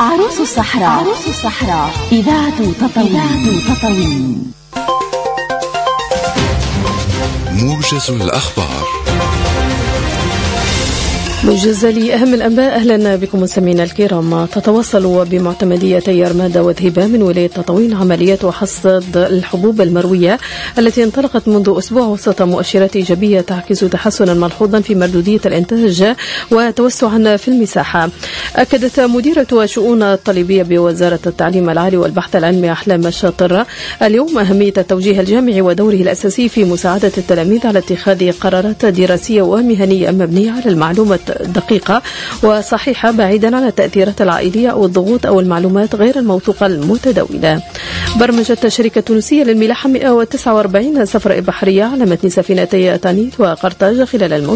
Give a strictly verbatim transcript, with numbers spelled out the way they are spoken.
عروس الصحراء. عروس الصحراء إذاعة تطاوين. تطاوين موجز الأخبار. موجز لأهم الأنباء. أهلا بكم مستمعينا الكرام. تتواصل بمعتمديتي أرمادة وذهبة من ولاية تطاوين عمليات حصد الحبوب المروية التي انطلقت منذ أسبوع وسط مؤشرات إيجابية تعكس تحسنا ملحوظا في مردودية الإنتاج وتوسعا في المساحة. أكدت مديرة شؤون الطالبية بوزارة التعليم العالي والبحث العلمي أحلام الشاطر اليوم أهمية التوجيه الجامعي ودوره الأساسي في مساعدة التلاميذ على اتخاذ قرارات دراسية ومهنية مبنية على المعلومات دقيقة وصحيحة بعيدا عن التأثيرات العائلية أو الضغوط أو المعلومات غير الموثوقة المتداولة. برمجت شركة تونسية للملاحة مئة وتسعة وأربعين سفرة بحرية على متن سفينتي تانيت وقرطاج خلال الموسم